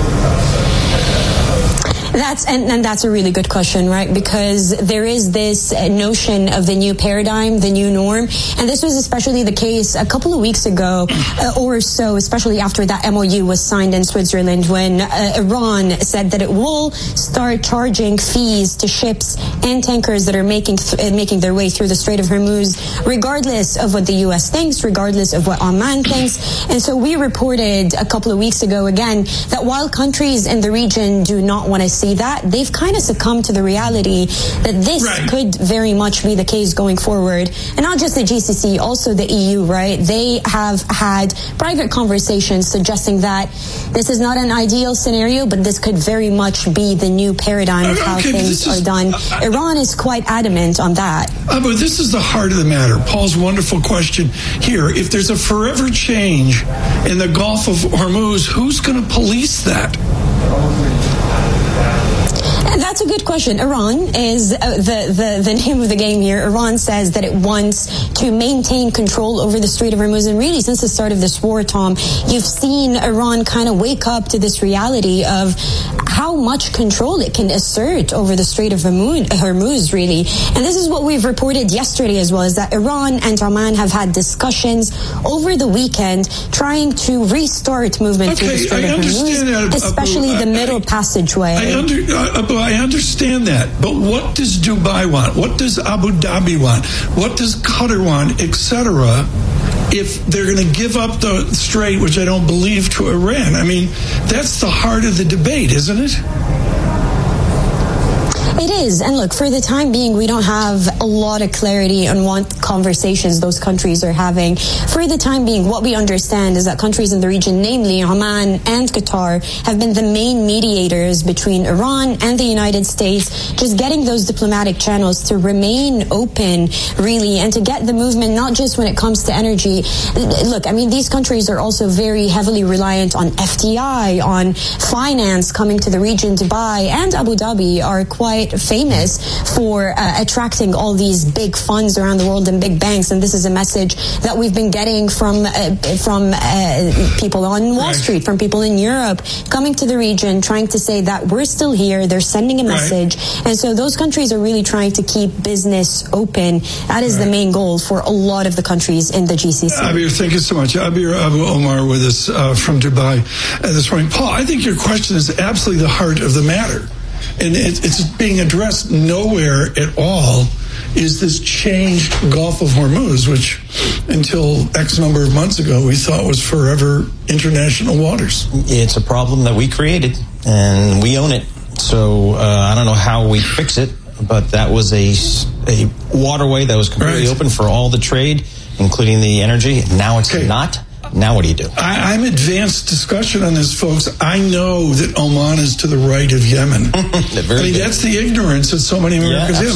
That's and, and that's a really good question, right? Because there is this notion of the new paradigm, the new norm, and this was especially the case a couple of weeks ago uh, or so, especially after that M O U was signed in Switzerland, when uh, Iran said that it will start charging fees to ships and tankers that are making th- uh, making their way through the Strait of Hormuz, regardless of what the U S thinks, regardless of what Oman thinks. And so we reported a couple of weeks ago again that while countries in the region do not want to see that, they've kind of succumbed to the reality that this right. could very much be the case going forward. And not just the G C C, also the E U, right? They have had private conversations suggesting that this is not an ideal scenario, but this could very much be the new paradigm of how okay, things is, are done. Uh, Iran is quite adamant on that. Uh, but this is the heart of the matter. Paul's wonderful question here. If there's a forever change in the Gulf of Hormuz, who's going to police that? That's a good question. Iran is uh, the, the, the name of the game here. Iran says that it wants to maintain control over the Strait of Hormuz. And really, since the start of this war, Tom, you've seen Iran kind of wake up to this reality of how much control it can assert over the Strait of Hormuz, really. And this is what we've reported yesterday as well, is that Iran and Oman have had discussions over the weekend trying to restart movement okay, through the Strait I of Hormuz, that, especially Abu, the middle I, passageway. I, under, uh, I understand that, but what does Dubai want? What does Abu Dhabi want? What does Qatar want, et cetera, if they're going to give up the strait, which I don't believe, to Iran? I mean, that's the heart of the debate, isn't it? It is. And look, for the time being, we don't have a lot of clarity on what conversations those countries are having. For the time being, what we understand is that countries in the region, namely Oman and Qatar, have been the main mediators between Iran and the United States, just getting those diplomatic channels to remain open, really, and to get the movement, not just when it comes to energy. Look, I mean, these countries are also very heavily reliant on F D I, on finance coming to the region. Dubai and Abu Dhabi are quite famous for uh, attracting all these big funds around the world and big banks, and this is a message that we've been getting from uh, from uh, people on Wall Street, from people in Europe, coming to the region, trying to say that we're still here. They're sending a message, right. And so those countries are really trying to keep business open. That is right. The main goal for a lot of the countries in the G C C. Abir, thank you so much. Abir Abu Omar with us uh, from Dubai uh, this morning. Paul, I think your question is absolutely the heart of the matter. And it, it's being addressed nowhere at all is this changed Gulf of Hormuz, which until X number of months ago we thought was forever international waters. It's a problem that we created, and we own it. So uh, I don't know how we fix it, but that was a, a waterway that was completely right. open for all the trade, including the energy. Now it's okay. not. Now what do you do? I, I'm advanced discussion on this, folks. I know that Oman is to the right of Yemen. I mean, good. That's the ignorance that so many Americans yeah, have.